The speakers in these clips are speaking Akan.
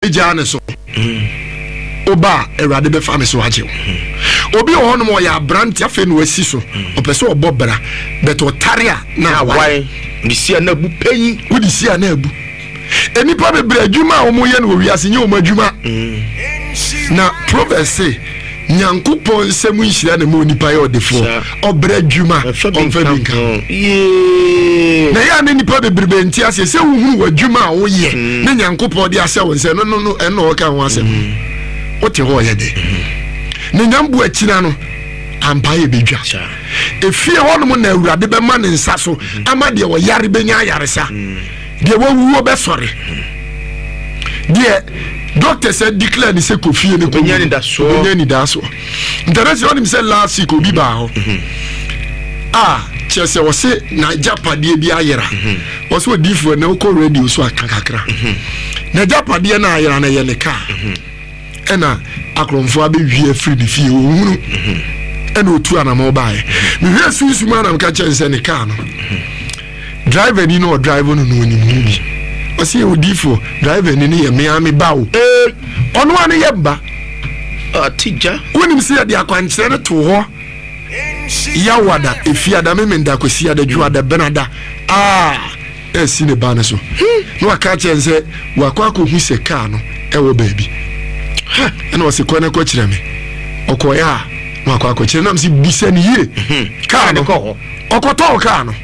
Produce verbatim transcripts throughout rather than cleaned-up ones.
jane so oba erade be fa me so agye obi ho no mo ya brand afa no asi so opese obobra but otare a na wai di sia na bu peyi udi sia na abu enipa bebre adwuma o mo ye no wi ase nye o mo adwuma na Proverbs say nyankopon nsemu nhira na mo nipa ye odefo obra adwuma onfa binka ye na ya ne nipa bebre nti ase se wuhuru adwuma wo ye na nyankopon de ase wo nse no no no eno ka ho ase ote ho ye de ne nyambu akina no ampa ye bedwa efie ho no na awurade be ma ne nsa so ama de wo yare benya yaresa de wo wuo be sore de doctor said declare ni se kofie ne ko nyani da so nyani da so interest on him say last week obi ba ho ah chese wo se na japade bi ayera wo se odifo na ko radio so akakakra na japade na ayera na ye ne ka ena akromfo abewie free the fie ohunu ena otu anamo bae me hwe susu ma na mka chense ne ka no driver ni no driver no no ni mu bi o se odifo driver ni ni ye me ami bawo eh ono ane ye ba atija wonim se de akwankyere to ho ya wada efiada me menda kwesi ada juada benada ah esi ne ba ne so no aka chense wakwa akohu se ka no ewo baabi ha ena o se kwana ko kire me okoya no akwa ko kire na msi bisa ni ye ka no ko okoto ka no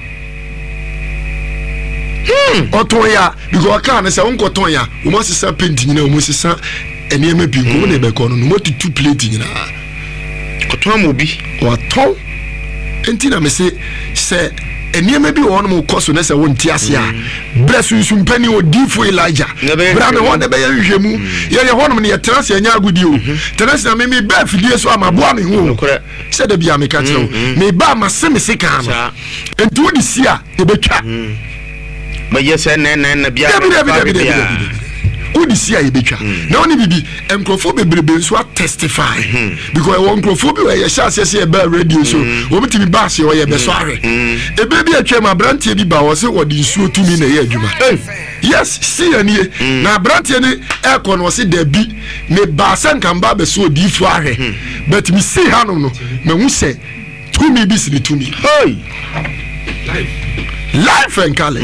hmm otoya because ka no se wonkoton ya o mo sisa paint nyina o mo sisa enema bi ko ne be ko no mo tutu plate nyina koton mo bi waton enti na me se se enema bi won mo koso na se wonti ase a bresu sumpani odifo Elijah bra me won de be yehwemu ye ye honom ne ye transe anya agudi o transe na me me ba fidie so amaboa me ho se de bia me ka tiro me ba ma se me se ka no enti wodi si a e betwa ba yese na na na bia udi sia ye betwa na oni bibi enkrofo bebrebe nso testify because won enkrofo bi we ye sha sese e ba radio so wo mitimi ba se o ye be so are e be bi atwa ma brantie bi ba wo se wodi nsuo tumi na ye adwuma yes see anie na brantie ni e ko no se da bi me ba san kan ba be so odi fu are but me see ha no no me hu se tumi bi si tumi hey life life and kale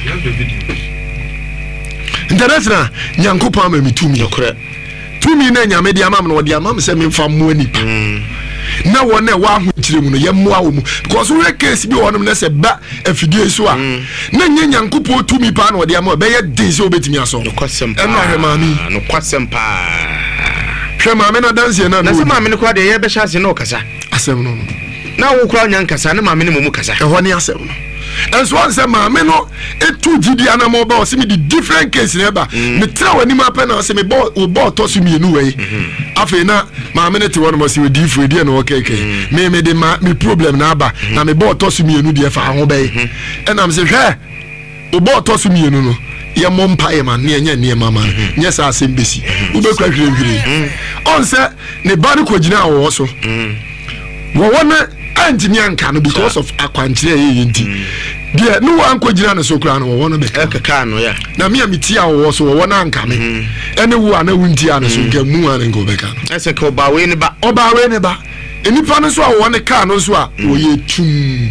international nyankopa ma mitumi okre tumi na nyame dia mam no dia mam se me mfa mo anipa na wona wa ho kiremu no ye moa wo mu because we case bi wonum na se ba afidie so a na nya nyankopa tumi pa na dia ma be ye den se obetimi aso no kwasem pa eno ahwe mami no kwasem pa hwe mami na dance na na se mami ne kwa de ye be chance na okasa asem no na wo kwa nyankasa na mami ne mu kasa e ho ne asem no and so say mama no etu gidi anamo ba o se me di different case neba me tra wani ma pe na o se me bo o bo to so me nu we afi na mama ne te won mo se we di fu di na o keke me me de ma me problem na aba na me bo to so me nu di fa ho be e na me se hwe o bo to so me nu no ye mo mpa ye man ne nya ne mama nya sa asem besi u be kwa hwire hwire on se ne ba ne ko gina wo so wo wona engineer nka no because of akwankyere ye yenti de no wan ko gina no so kura no wo no be ka ka no ya na me amiti a wo so wo na nka me ene wo ana wunti a no so nka mu an ngo be ka no ese ko ba we ne ba oba we ne ba enipa no so a wo ne ka no so a wo ye tum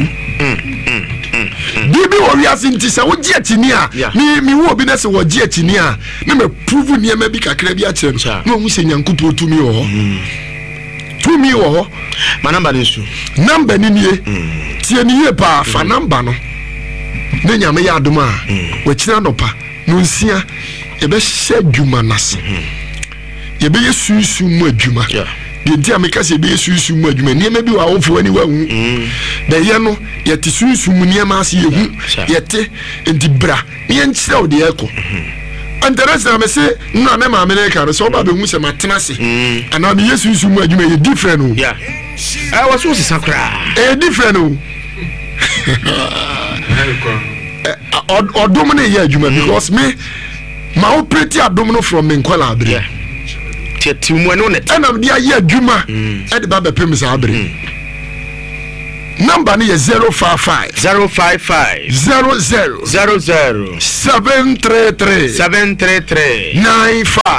bibi wo wi asinti se wo gie tini a mi mi wo bi na se wo gie tini a na me prove nie ma bi kakra bi a kire no hu se nyankopo tumi wo tumi wo ma number ni su number ni nie tie ni ye pa fa number no ne nyame ya adoma wa kira nopa no nsia e be hye adwuma nase ye be yesusu mu adwuma de dia me ka se be yesusu mu adwuma nie ma bi wa wofo ani wa hu da ye no ye ti susu mu nie ma ase ye hu ye te ndibra ye nkyira o de eko Interesting, I say, no, I'm American, so Baby Musa Matinasi, and I'm yes, you may be different. Yeah, I was also Sakra, a different. Or dominate here, you may because me, my old pretty abdominal from Menquala. Yeah, and I'm dear, yeah, Juma, at the Baba Pimis Abri. Number is zero five five zero five five zero zero zero zero seven three three seven three three nine five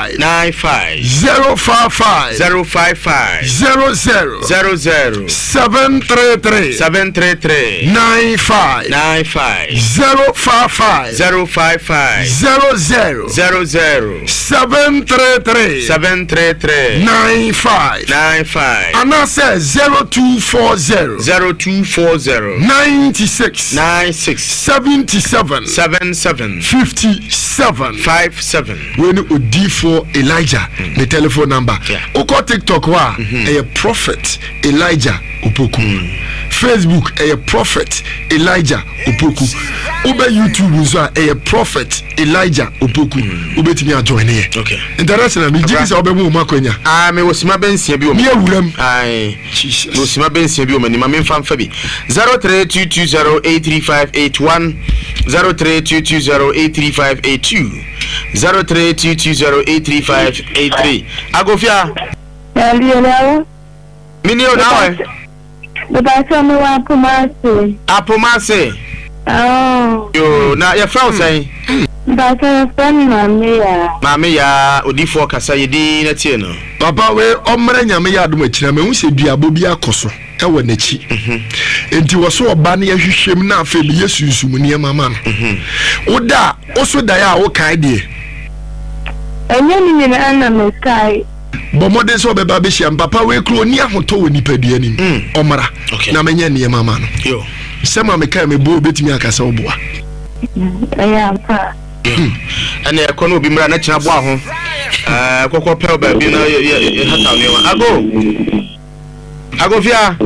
five nine five zero five five zero five five zero zero zero zero seven three three seven three three nine five nine five zero five five zero five five zero zero zero zero seven three three seven three three nine five nine five and I say zero two four zero zero two four zero ninety six nine six seventy seven seven seven fifty seven five seven. when odi for Elijah the telephone number oko TikTok wa a prophet Elijah Opoku Facebook a prophet Elijah Opoku ube YouTube nso a prophet Elijah Opoku ubetimi a join here okay international mi jigi se obemu makonya ah me wosima bensia bi o me awuram ai wosima bensia bi o mani ma me mfa bi zero three two two zero eight three five eight one zero three two two zero eight three five eight two zero three two two zero eight three five eight three Agofia Hello. Mini o nawe The bathroom wa Apomase. Apomase Oh. yo na ya fra say Bathroom friend mama ya. Mama ya odifo kasa yedi na tie no papa we omre nyame ya adom akira me hu se duabo bi akoso e wo nachi enti wo so oba na yahwehwem na afa bi yesusum ne mama no oda oso da ya wo kai de Enye ni ni na na me kai. bomode so beba be hia papa we kro ni ahoto wo nipadua ni omra na menye ne mama no yo sema me kai me bo betimi akasa oboa Aya pa. ana ekono obi mra na kina bo aho eh kokko pel ba bi na hata me wa ago Agofia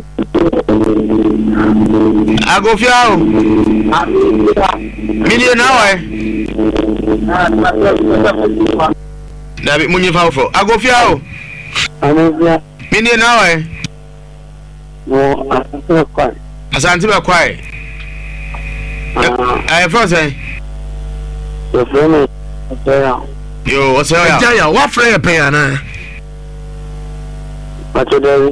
Agofia Mini na wa Dabi munyi fawfo Agofia o Agofia Mini na wa no asante kwa Asante ba kwai eh frozen yo friend oya yo what's up ya ya wa frɛ pe ana Matodari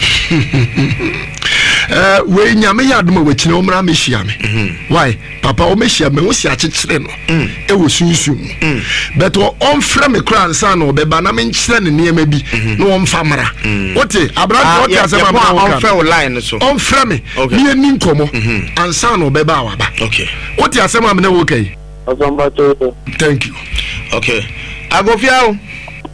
eh we nyame ya adom wa kina omra me hia me why papa o me hia me wo si akyekyere no e wo sunsun but o on frɛ me kra nsa na obeba na me nkyere ne niema bi na wo mfa mara wote abrant wote asema ma on frɛ o line so on frɛ me me ni nkomo ansa na obeba awaba okay wote asema me na wo kai Osombato thank you okay Agofia o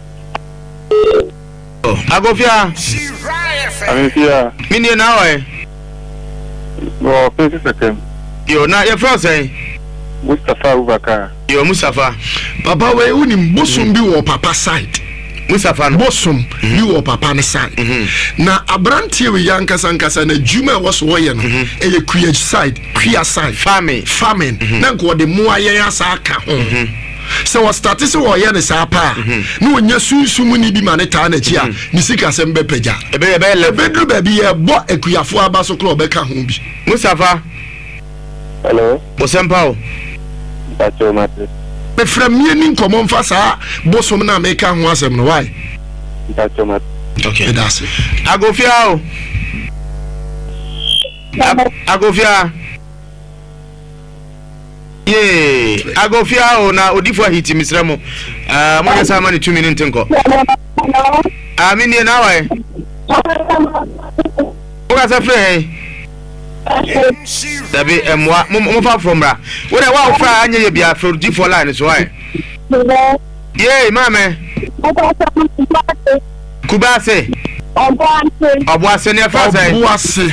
oh Agofia Agofia Mini na wa no fifty seconds yo na ya frozen Mustafa Abubakar yo Mustafa papa we unim bosum bi wo papa side Mustafa no bosum bi wo papa ne side na abrantie we yankasa nkasa na juma wo so wo ye no e ye kuya side kuya side farming farming na nko de mo ayen asa aka ho so what started so wo ye ne sa pa na onya sunsum ni bi ma ne ta na chi a ni sika sem be pagya ebe ebe le bedru ba bi ye bo akuyafo aba so kro be ka ho bi Mustafa Hello Osempa o Bacho Mate me fra me ni nkomo mfa sa bosum na me ka ho asem no why Bacho Mate okay that's it Agofia o Agofia yeah Agofia o na odifo hiti misremo ah mo yesa ma ni two minutes nko ah mi ni na wa e o ga sa frɛ dabi emwa mo fa from bra we dey wa fra anya ye bia fra odifo line so why yeah mama Kubase Obuase ne fa sai Obuase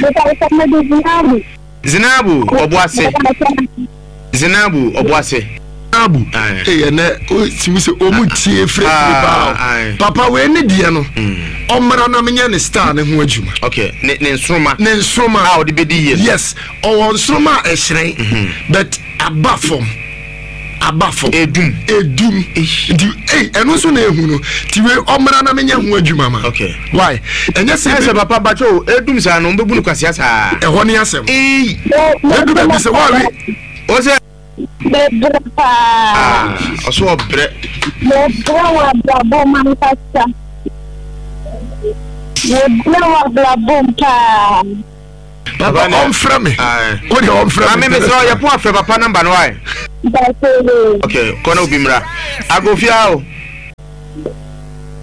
Zinabu Obuase Zinabu Obuase Zinabu eh na o timi se o mu tie frɛ pa papa we ne die no omra na menye ne star ne ho adwuma okay ne ne nsroma ne nsroma ah o de bedi yes yes o nsroma e hyerɛn but abafom abafom edum edum di eh eno so na ehu no ti we omra na menye ho adwuma ma okay why enye se se papa bacho edum sa no mbebu no kwase asa e ho ne asem eh edum bi se wa we o se Bebrapa ah oso bre Bebrawa blabo manifesta Bebrawa blabo pa papa on fra me ah o de on fra me me so ye po afre papa number no why okay kono obimra Agofia o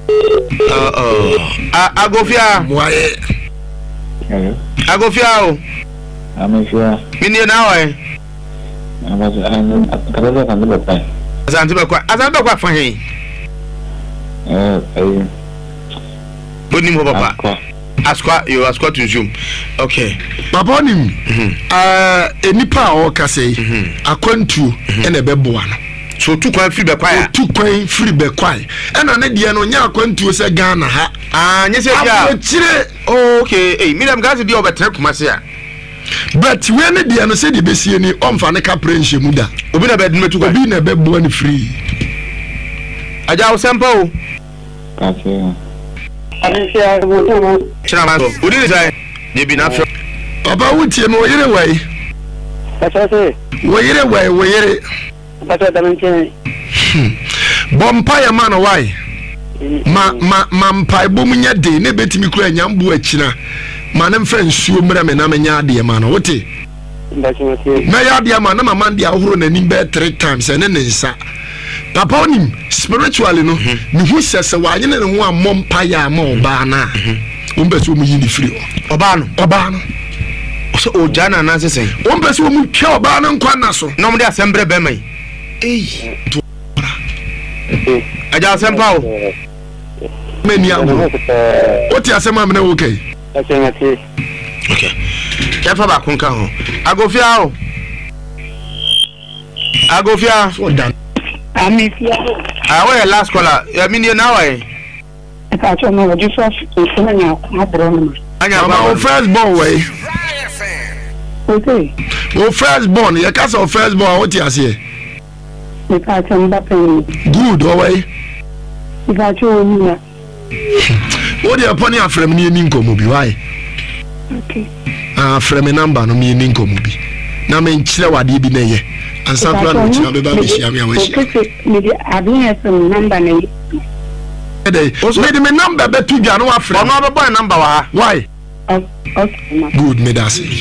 Uh oh. Agofia. Moye. Hello. Agofia o. I'm sure. Mini na why? I was I'm Canada and the pay. Azanti be kwa. Azanti be kwa fa hen. Eh, eh. Boni mo papa. Askwa you askwa to zoom. Okay. Papa onim. Ah, enipa o ka sei. Akwantu ene beboa no. So tu kwan free be kwa ya. Tu kwan free be kwa. Ena ne de no nya akwantu se Ghana ha. Ah, nye se dia. Abotire. Okay. Eh, me dem gazi dia obetre kuma se ya. But when the dia no se de besie ni omfa ne kapre nhemu da. Obi na be dum tu kwa. Obi na beboa ni free. Aja o sempa o. Kache. Alisia Mutumu. China man. Odi ni sai. Ye bi na fro. Papa wutie no yire wai. Pasase. Wo yire wai, wo yire. Pasase tamanche. Bompa ya man wai. Ma ma ma mpa bom nya de ne betimi kura nyambo akina. Ma ne mfa nsuo mra me na me nya de ma no wote. Ndachimase. Na ya de ma na mama de ahoro na nim be three times ene ne nsa. Papa onim spiritually no ni hu sese wa anye ne ho amom pa ya ma oba na. Ombe so mu yini free Oba no. oba no. So o jana na sesen. Ombe so mu twa oba no nkwa na so. No mo de asembre be mai. Eh. Aja sempa o. Meni awo. Oti asema me na wo kai. Ndachimase. Okay. Kefa ba kunka ho. Agofia o. Agofia. So dan. Amisia. Ah, where last caller? Ya mini na why? Kacho no wodi so nsema nya abro no. Anya Mama ba o first born way. Okay. O first born, ya kasa o first born what you say? Me kacho mbapen. Good o way. Me kacho nya. What dey upon your frame ni ni nkomo bi why? Okay. Ah frame number no mi ni nkomo bi. Na me nkyere wade bi na ye. Ansa kura no nkyere be ba be hia me awashi. Okay, me di abin some number na yi. Ede, me di me number be tu dwa no wa frame. Ono be boy number wa. Why? Okay, ma. Good me that's it.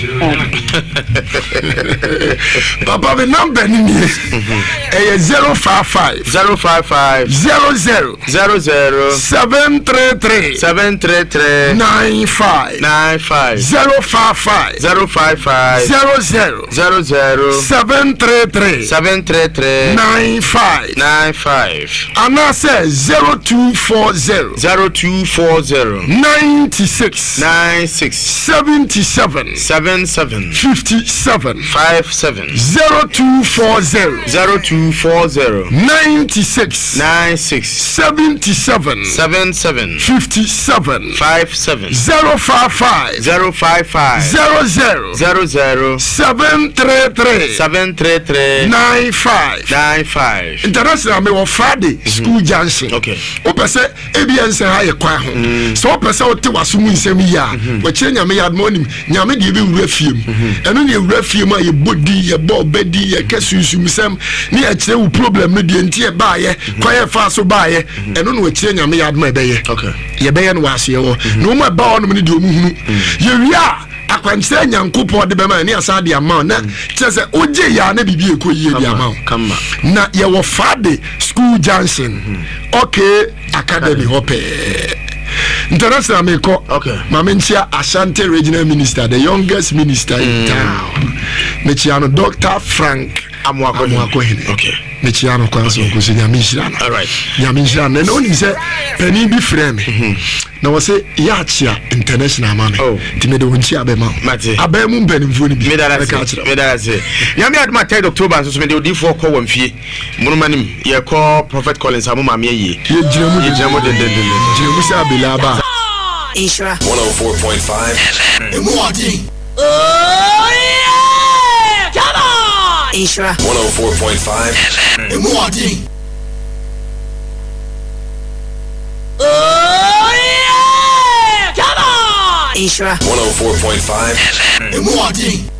Papa the number ni ni. Eh zero five five zero five five zero zero zero zero seven three three seven three three nine five nine five zero five five zero five five zero zero zero zero seven three three seven three three nine five. nine five And I say zero two four zero zero two four zero ninety six nine six seventy seven seven seven fifty seven five seven zero two four zero zero two four zero ninety six nine six seventy seven seven seven fifty seven five seven zero five five zero five five zero zero zero zero seven three three seven three three nine five. nine five. International me wo Friday school junction. Okay. O pese ebiense ha ye kwa ho. So o pese o te waso mu nsem yi a, wo kire nyame ya admonim, nyame de bi wura fiem. Eno ne wura fiem a ye bodi ye bo bedi ye kesusum sem, ne ye kire wo problem no de ntie ba ye, kwa ye fa so ba ye. Eno no wo kire nyame ya admo ebe ye. Okay. Ye be ye no wase ye wo. No mo ba ono ne de omuhunu. Ye wi a akwanse nyankopɔ de bema ne asa de ama na kyese oje ya na bibi ekoyie de ama Kama. na ye wo Friday school junction. Okay, academy hope. International me ko. Okay. Mamenchia Ashanti regional minister, the youngest minister in town. Mechiano Doctor Frank Amwako. Amwako hine. Okay. Mechiano kwanso kusi nyamishirana. All right. Nyamishirana. Na oni se peni bi frame. Na wose yachia international mame. Oh. Timede wonchi abema. Mate. Abemu mbenimfu ni bi. Me that I me that I say. Nyame adma third October so me de odi for call wamfie. Munumanim ye call Prophet Collins amuma me ye. Ye jiremu Ye jamo den den den. jiremu se abelaba. Ishra one oh four point five. Oh yeah! Come on! Ishra one oh four point five. Oh yeah! Come on! Ishra one oh four point five.